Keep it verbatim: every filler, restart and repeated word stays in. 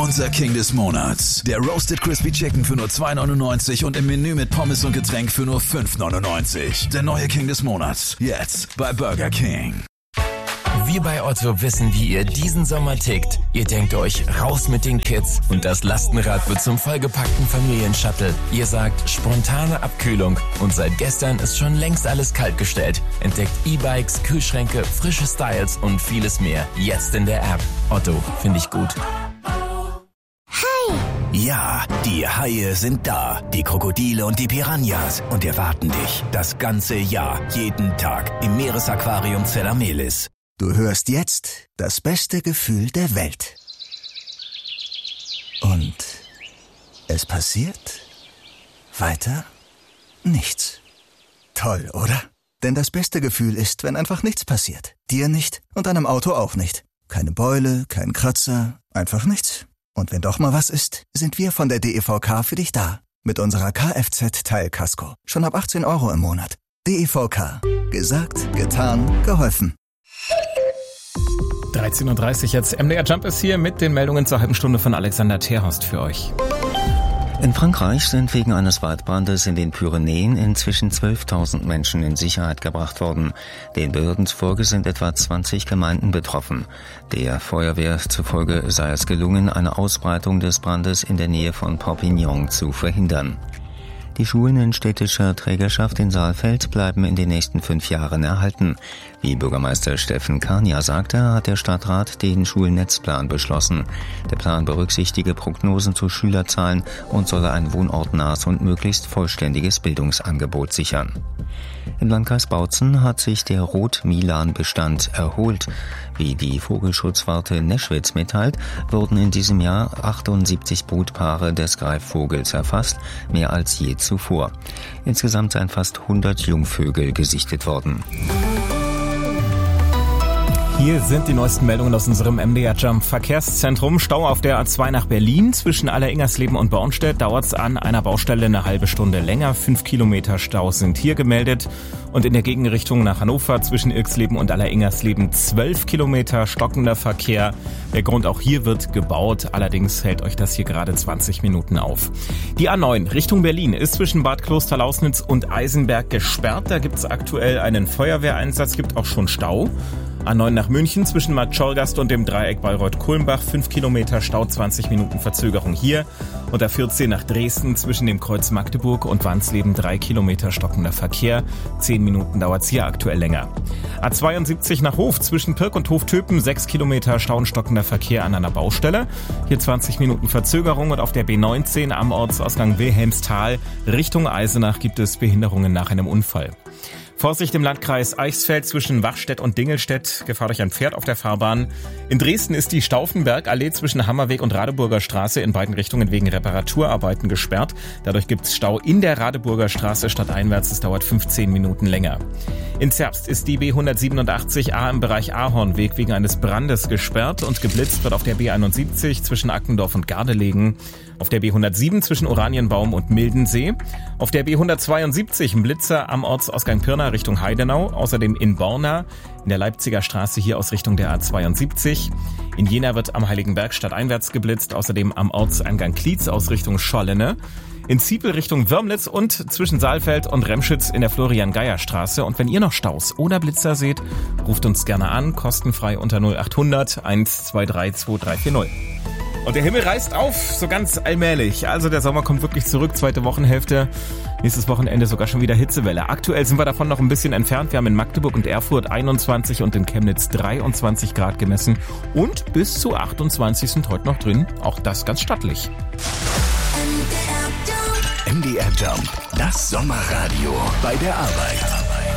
Unser King des Monats. Der Roasted Crispy Chicken für nur zwei neunundneunzig und im Menü mit Pommes und Getränk für nur fünf neunundneunzig. Der neue King des Monats. Jetzt bei Burger King. Wir bei Otto wissen, wie ihr diesen Sommer tickt. Ihr denkt euch, raus mit den Kids und das Lastenrad wird zum vollgepackten Familienshuttle. Ihr sagt, spontane Abkühlung und seit gestern ist schon längst alles kaltgestellt. Entdeckt E-Bikes, Kühlschränke, frische Styles und vieles mehr. Jetzt in der App. Otto, finde ich gut. Ja, die Haie sind da, die Krokodile und die Piranhas und erwarten dich das ganze Jahr, jeden Tag im Meeresaquarium Zellamelis. Du hörst jetzt das beste Gefühl der Welt. Und es passiert weiter nichts. Toll, oder? Denn das beste Gefühl ist, wenn einfach nichts passiert. Dir nicht und deinem Auto auch nicht. Keine Beule, kein Kratzer, einfach nichts. Und wenn doch mal was ist, sind wir von der D E V K für dich da. Mit unserer Kfz-Teilkasko. Schon ab achtzehn Euro im Monat. D E V K. Gesagt, getan, geholfen. dreizehn Uhr dreißig jetzt. M D R Jump ist hier mit den Meldungen zur halben Stunde von Alexander Terhorst für euch. In Frankreich sind wegen eines Waldbrandes in den Pyrenäen inzwischen zwölftausend Menschen in Sicherheit gebracht worden. Den Behörden zufolge sind etwa zwanzig Gemeinden betroffen. Der Feuerwehr zufolge sei es gelungen, eine Ausbreitung des Brandes in der Nähe von Perpignan zu verhindern. Die Schulen in städtischer Trägerschaft in Saalfeld bleiben in den nächsten fünf Jahren erhalten. Wie Bürgermeister Steffen Kania sagte, hat der Stadtrat den Schulnetzplan beschlossen. Der Plan berücksichtige Prognosen zu Schülerzahlen und solle ein wohnortnahes und möglichst vollständiges Bildungsangebot sichern. Im Landkreis Bautzen hat sich der Rot-Milan-Bestand erholt. Wie die Vogelschutzwarte Neschwitz mitteilt, wurden in diesem Jahr achtundsiebzig Brutpaare des Greifvogels erfasst, mehr als je zuvor. Insgesamt seien fast hundert Jungvögel gesichtet worden. Hier sind die neuesten Meldungen aus unserem M D R Jump Verkehrszentrum. Stau auf der A zwei nach Berlin. Zwischen Alleringgersleben und Bornstedt dauert es an einer Baustelle eine halbe Stunde länger. Fünf Kilometer Stau sind hier gemeldet. Und in der Gegenrichtung nach Hannover zwischen Irxleben und Alleringgersleben zwölf Kilometer stockender Verkehr. Der Grund, auch hier wird gebaut. Allerdings hält euch das hier gerade zwanzig Minuten auf. Die A neun Richtung Berlin ist zwischen Bad Klosterlausnitz und Eisenberg gesperrt. Da gibt es aktuell einen Feuerwehreinsatz, gibt auch schon Stau. A neun nach München zwischen Marktschorgast und dem Dreieck Bayreuth-Kulmbach, fünf Kilometer Stau, zwanzig Minuten Verzögerung hier. Und A vierzehn nach Dresden zwischen dem Kreuz Magdeburg und Wansleben, drei Kilometer stockender Verkehr, zehn Minuten dauert's hier aktuell länger. A zweiundsiebzig nach Hof zwischen Pirk und Hoftöpen, sechs Kilometer Stau und stockender Verkehr an einer Baustelle. Hier zwanzig Minuten Verzögerung und auf der B neunzehn am Ortsausgang Wilhelmsthal Richtung Eisenach gibt es Behinderungen nach einem Unfall. Vorsicht im Landkreis Eichsfeld zwischen Wachstedt und Dingelstedt. Gefahr durch ein Pferd auf der Fahrbahn. In Dresden ist die Stauffenbergallee zwischen Hammerweg und Radeburger Straße in beiden Richtungen wegen Reparaturarbeiten gesperrt. Dadurch gibt es Stau in der Radeburger Straße stadteinwärts. Es dauert fünfzehn Minuten länger. In Zerbst ist die B hundertsiebenundachtzig A im Bereich Ahornweg wegen eines Brandes gesperrt und geblitzt wird auf der B einundsiebzig zwischen Ackendorf und Gardelegen. Auf der B hundertsieben zwischen Oranienbaum und Mildensee. Auf der B hundertzweiundsiebzig ein Blitzer am Ortsausgang Pirna Richtung Heidenau. Außerdem in Borna, in der Leipziger Straße hier aus Richtung der A zweiundsiebzig. In Jena wird am Heiligenberg stadteinwärts geblitzt. Außerdem am Ortseingang Klietz aus Richtung Schollene. In Ziepel Richtung Würmlitz und zwischen Saalfeld und Remschitz in der Florian-Geier-Straße. Und wenn ihr noch Staus oder Blitzer seht, ruft uns gerne an, kostenfrei unter null acht hundert eins zwei drei zwei drei vier null. Und der Himmel reißt auf, so ganz allmählich. Also der Sommer kommt wirklich zurück, zweite Wochenhälfte. Nächstes Wochenende sogar schon wieder Hitzewelle. Aktuell sind wir davon noch ein bisschen entfernt. Wir haben in Magdeburg und Erfurt einundzwanzig und in Chemnitz dreiundzwanzig Grad gemessen. Und bis zu achtundzwanzig sind heute noch drin. Auch das ganz stattlich. M D R Jump, das Sommerradio bei der Arbeit.